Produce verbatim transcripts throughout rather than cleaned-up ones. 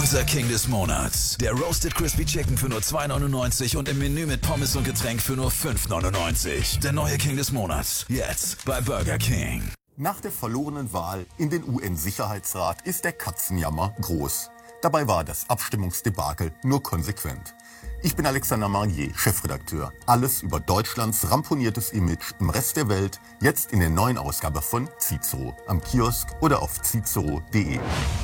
Burger King des Monats. Der Roasted Crispy Chicken für nur zwei neunundneunzig und im Menü mit Pommes und Getränk für nur fünf neunundneunzig. Der neue King des Monats. Jetzt bei Burger King. Nach der verlorenen Wahl in den U N-Sicherheitsrat ist der Katzenjammer groß. Dabei war das Abstimmungsdebakel nur konsequent. Ich bin Alexander Marnier, Chefredakteur. Alles über Deutschlands ramponiertes Image im Rest der Welt, jetzt in der neuen Ausgabe von Cicero, am Kiosk oder auf cicero punkt de.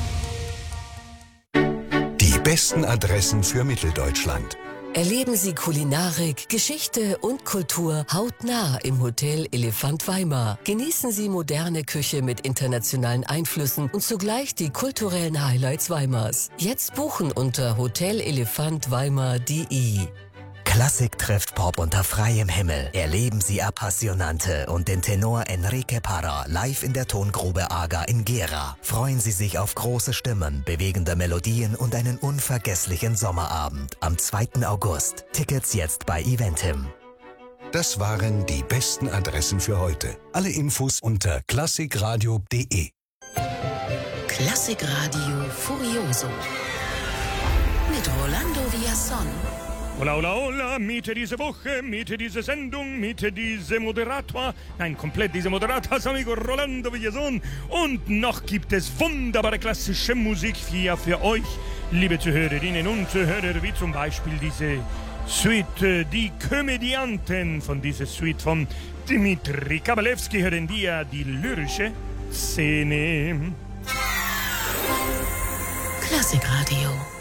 Die besten Adressen für Mitteldeutschland. Erleben Sie Kulinarik, Geschichte und Kultur hautnah im Hotel Elefant Weimar. Genießen Sie moderne Küche mit internationalen Einflüssen und zugleich die kulturellen Highlights Weimars. Jetzt buchen unter hotel elefant weimar punkt de. Klassik trifft Pop unter freiem Himmel. Erleben Sie Appassionante und den Tenor Enrique Parra live in der Tongrube Aga in Gera. Freuen Sie sich auf große Stimmen, bewegende Melodien und einen unvergesslichen Sommerabend am zweiten August. Tickets jetzt bei Eventim. Das waren die besten Adressen für heute. Alle Infos unter klassikradio punkt de. Klassikradio Furioso mit Rolando Villazón. Hola, hola, hola, Miete diese Woche, Miete diese Sendung, Miete diese Moderator, nein, komplett diese Moderators, amigo Rolando Villazón. Und noch gibt es wunderbare klassische Musik hier für euch, liebe Zuhörerinnen und Zuhörer, wie zum Beispiel diese Suite, die Komödianten von dieser Suite von Dmitri Kabalevsky, hören wir die lyrische Szene. Klassikradio.